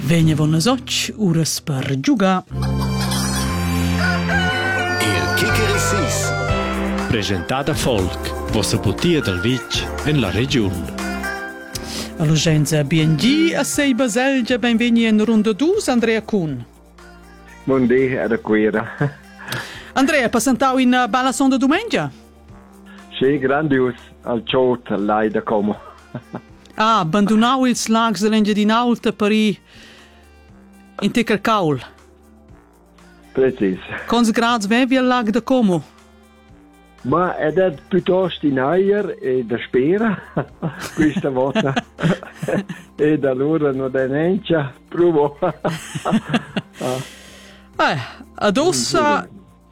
Vegna von soc, uras per giugar. Il Kikeri Sis. Presentada folk, vossa putia del Vitg en la regione. All'urgenza BNG a sei Baselgia, benveni in Runda 2, Andrea Kuhn. Buon dia, era quera. Andrea, passantau in Balasson de domenica? Sì, grandios, al ciot, leider come. Abbandonau ils lags dell'engia di Naulta per in Tecker Caul. Precis. Cons grads vevi al lag de Como? Ma ed è piuttosto in aer e da spera, questa volta. E da allora non è nencia, provo. Adossa